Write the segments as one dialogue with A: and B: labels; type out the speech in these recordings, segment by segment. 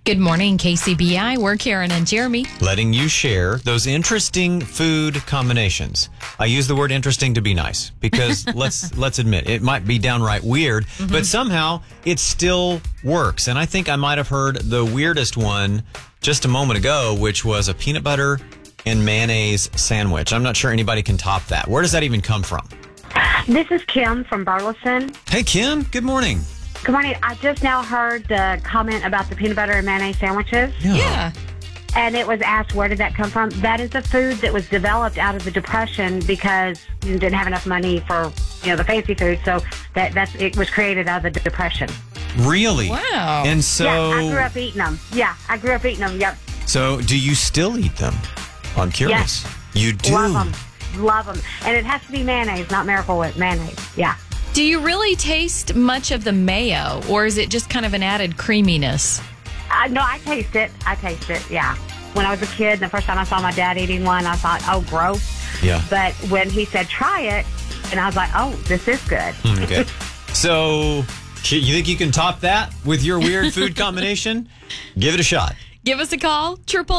A: Good morning, KCBI. We're Karen and Jeremy.
B: Letting you share those interesting food combinations. I use the word interesting to be nice because let's admit it might be downright weird, but somehow it still works. And I think I might have heard the weirdest one just a moment ago, which was a peanut butter and mayonnaise sandwich. I'm not sure anybody can top that. Where does that even come from?
C: This is Kim from Burleson.
B: Hey, Kim. Good morning.
C: Good morning. I just now heard the comment about the peanut butter and mayonnaise sandwiches.
A: Yeah.
C: And it was asked, where did that come from? That is a food that was developed out of the Depression because you didn't have enough money for, the fancy food. So it was created out of the Depression.
B: Really?
A: Wow.
B: And so...
C: Yeah, I grew up eating them. Yep.
B: So do you still eat them? I'm curious.
C: Yes.
B: You do?
C: Love them. And it has to be mayonnaise, not Miracle Whip mayonnaise. Yeah.
A: Do you really taste much of the mayo, or is it just kind of an added creaminess?
C: No, I taste it. Yeah. When I was a kid, the first time I saw my dad eating one, I thought, oh, gross.
B: Yeah.
C: But when he said, try it, and I was like, oh, this is good.
B: Okay. So you think you can top that with your weird food combination? Give it a shot.
A: Give us a call,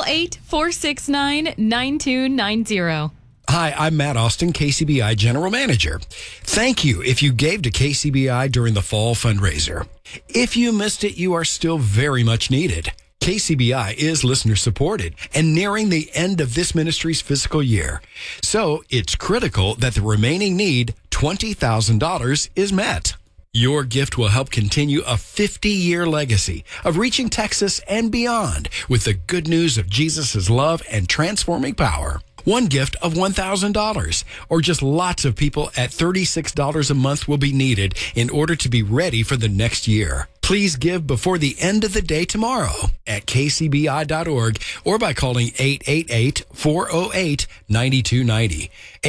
A: 888-469-9290.
D: Hi, I'm Matt Austin, KCBI General Manager. Thank you if you gave to KCBI during the fall fundraiser. If you missed it, you are still very much needed. KCBI is listener supported and nearing the end of this ministry's fiscal year. So it's critical that the remaining need, $20,000, is met. Your gift will help continue a 50-year legacy of reaching Texas and beyond with the good news of Jesus' love and transforming power. One gift of $1,000 or just lots of people at $36 a month will be needed in order to be ready for the next year. Please give before the end of the day tomorrow at kcbi.org or by calling 888-408-9290.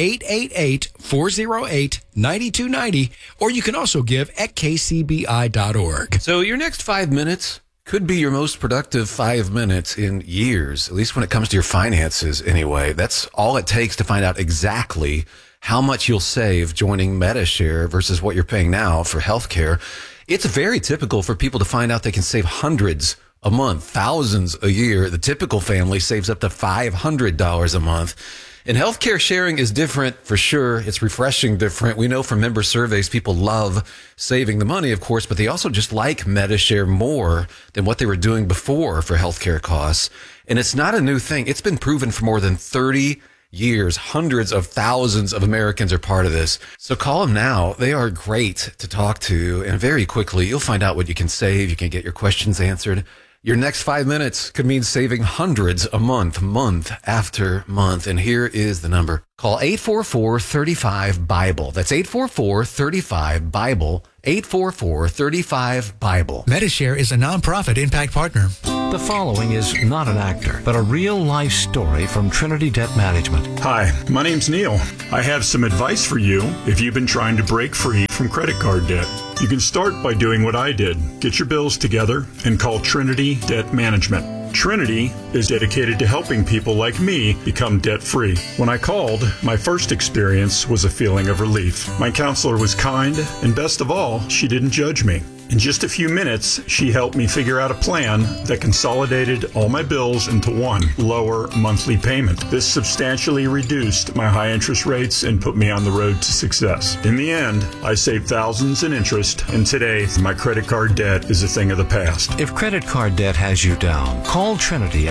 D: 888-408-9290, or you can also give at kcbi.org.
E: So your next 5 minutes could be your most productive 5 minutes in years, at least when it comes to your finances anyway. That's all it takes to find out exactly how much you'll save joining Medi-Share versus what you're paying now for healthcare. It's very typical for people to find out they can save hundreds a month, thousands a year. The typical family saves up to $500 a month. And healthcare sharing is different for sure. It's refreshing different. We know from member surveys, people love saving the money, of course, but they also just like Medi-Share more than what they were doing before for healthcare costs. And it's not a new thing. It's been proven for more than 30 years. Hundreds of thousands of Americans are part of this. So call them now. They are great to talk to. And very quickly, you'll find out what you can save. You can get your questions answered. Your next 5 minutes could mean saving hundreds a month, month after month. And here is the number. Call 844-35-BIBLE. That's 844-35-BIBLE. 844-35-BIBLE.
F: Medi-Share is a nonprofit impact partner.
G: The following is not an actor, but a real-life story from Trinity Debt Management.
H: Hi, my name's Neil. I have some advice for you if you've been trying to break free from credit card debt. You can start by doing what I did. Get your bills together and call Trinity Debt Management. Trinity is dedicated to helping people like me become debt-free. When I called, my first experience was a feeling of relief. My counselor was kind, and best of all, she didn't judge me. In just a few minutes, she helped me figure out a plan that consolidated all my bills into one lower monthly payment. This substantially reduced my high interest rates and put me on the road to success. In the end, I saved thousands in interest, and today, my credit card debt is a thing of the past.
G: If credit card debt has you down, call Trinity at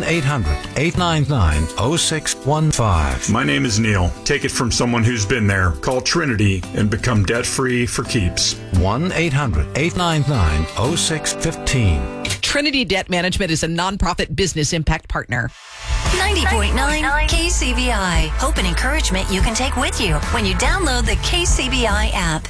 G: 1-800-899-0615.
H: My name is Neil. Take it from someone who's been there. Call Trinity and become debt-free for keeps.
G: 1-800-899-0615.
I: Trinity Debt Management is a nonprofit business impact partner.
J: 90.9 KCBI. Hope and encouragement you can take with you when you download the KCBI app.